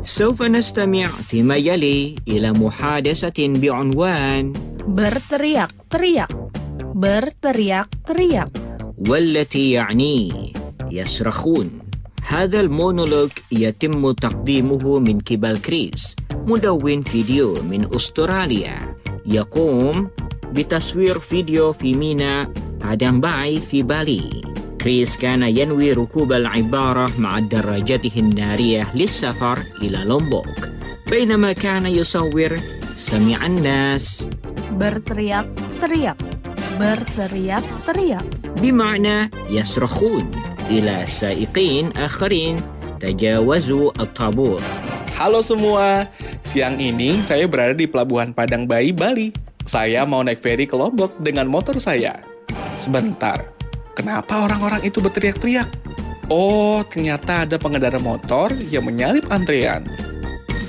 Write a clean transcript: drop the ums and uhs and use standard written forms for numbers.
سوف نستمع فيما يلي إلى محادثة بعنوان Berteriak-teriak. Berteriak-teriak. والتي يعني يصرخون. هذا المونولوج يتم تقديمه من قبل كريس، مدون فيديو من أستراليا، يقوم بتصوير فيديو في ميناء بادang باي في بالي. كريس كان ينوي ركوب العبارة مع دراجته النارية للسفر إلى لومبوك. بينما كان يصور سمع الناس Berteriak-teriak. Berteriak-teriak. بمعنى يصرخون إلى سائقين آخرين تجاوزوا الطابور. Halo semua, siang ini saya berada di Pelabuhan Padang Bayi, Bali. Saya mau naik feri ke Lombok dengan motor saya. Sebentar, kenapa orang-orang itu berteriak-teriak? Oh, ternyata ada pengendara motor yang menyalip antrean.